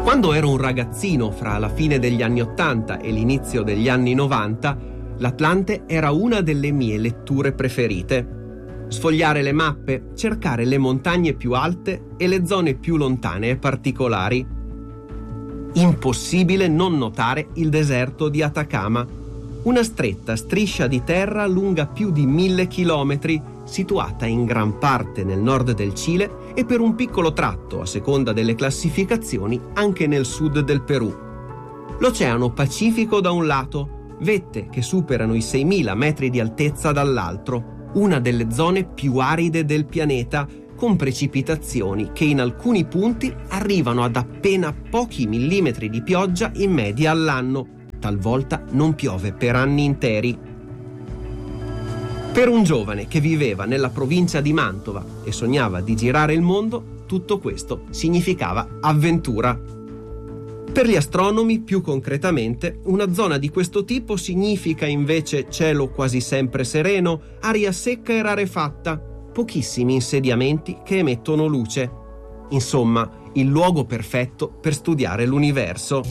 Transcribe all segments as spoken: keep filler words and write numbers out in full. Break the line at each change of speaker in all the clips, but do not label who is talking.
Quando ero un ragazzino fra la fine degli anni ottanta e l'inizio degli anni novanta, l'Atlante era una delle mie letture preferite. Sfogliare le mappe, cercare le montagne più alte e le zone più lontane e particolari. Impossibile non notare il deserto di Atacama, una stretta striscia di terra lunga più di mille chilometri, situata in gran parte nel nord del Cile e per un piccolo tratto, a seconda delle classificazioni, anche nel sud del Perù. L'Oceano Pacifico da un lato, vette che superano i seimila metri di altezza dall'altro, una delle zone più aride del pianeta, con precipitazioni che in alcuni punti arrivano ad appena pochi millimetri di pioggia in media all'anno. Talvolta non piove per anni interi. Per un giovane che viveva nella provincia di Mantova e sognava di girare il mondo, tutto questo significava avventura. Per gli astronomi, più concretamente, una zona di questo tipo significa invece cielo quasi sempre sereno, aria secca e rarefatta, pochissimi insediamenti che emettono luce. Insomma, il luogo perfetto per studiare l'universo.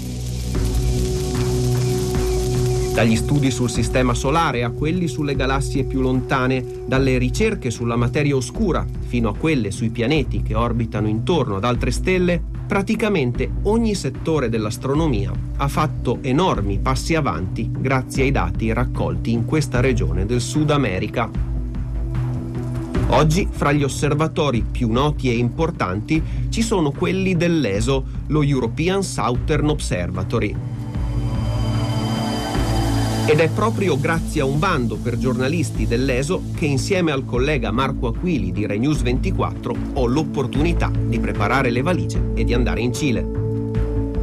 Dagli studi sul sistema solare a quelli sulle galassie più lontane, dalle ricerche sulla materia oscura fino a quelle sui pianeti che orbitano intorno ad altre stelle, praticamente ogni settore dell'astronomia ha fatto enormi passi avanti grazie ai dati raccolti in questa regione del Sud America. Oggi, fra gli osservatori più noti e importanti, ci sono quelli dell'E S O, lo European Southern Observatory. Ed è proprio grazie a un bando per giornalisti dell'E S O che insieme al collega Marco Aquili di Rai News ventiquattro ho l'opportunità di preparare le valigie e di andare in Cile.